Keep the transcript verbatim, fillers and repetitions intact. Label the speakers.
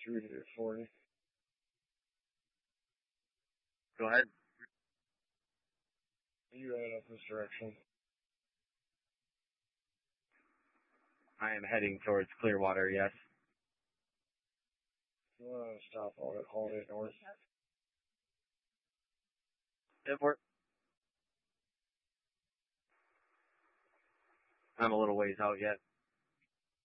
Speaker 1: through to forty.
Speaker 2: Go ahead.
Speaker 1: You headed up this direction.
Speaker 2: I am heading towards Clearwater, yes.
Speaker 1: You want to stop all at Holiday North?
Speaker 2: If we're... I'm a little ways out yet.